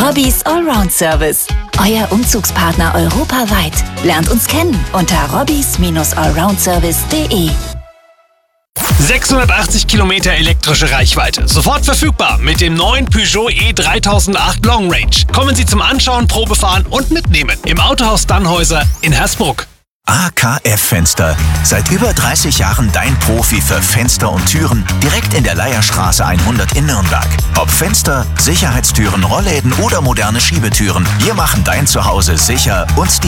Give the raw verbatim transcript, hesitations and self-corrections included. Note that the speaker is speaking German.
Robbys Allround Service. Euer Umzugspartner europaweit. Lernt uns kennen unter robbys allround service punkt de. sechshundertachtzig Kilometer elektrische Reichweite. Sofort verfügbar mit dem neuen Peugeot E dreitausendacht Long Range. Kommen Sie zum Anschauen, Probefahren und Mitnehmen im Autohaus Dannhäuser in Hersbruck. A K F Fenster. Seit über dreißig Jahren dein Profi für Fenster und Türen direkt in der Leierstraße hundert in Nürnberg. Ob Fenster, Sicherheitstüren, Rollläden oder moderne Schiebetüren, wir machen dein Zuhause sicher und